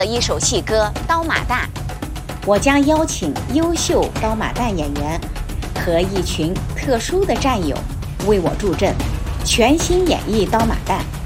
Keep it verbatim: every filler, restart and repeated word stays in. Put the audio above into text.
的一首戏歌《刀马旦》， 我将邀请优秀刀马旦演员和一群特殊的战友为我助阵，全新演绎刀马旦。